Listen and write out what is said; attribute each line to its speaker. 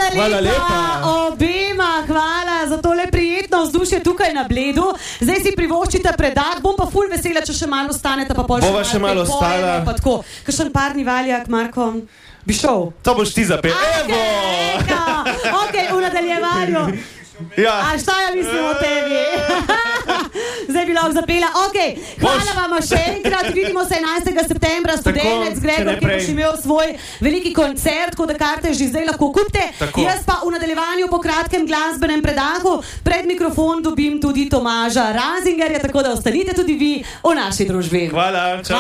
Speaker 1: Hvala lepa obema, hvala za tole prijetno vzdušje tukaj na Bledu. Zdaj si privoščite predat, bom pa ful vesela, če še malo ostanete, pa pol
Speaker 2: še malo ostala.
Speaker 1: Pa tako, kakšen parni valjak, Marko, bi šel.
Speaker 2: To boš ti zapel. Evo!
Speaker 1: Okej, v nadaljevanju.
Speaker 2: Ja.
Speaker 1: A šta ja mislim o tebi? Zdaj bi lahko zapela. Okej, hvala vam še enkrat. Vidimo se 11. septembra, Studenec Gregor, ki boš imel svoj veliki koncert, tako da karte že zdaj lahko kupite. Jaz pa v nadaljevanju po kratkem glasbenem predahu pred mikrofon dobim tudi Tomaža Razingerja, tako da ostanite tudi vi v naši družbi.
Speaker 2: Hvala, čau.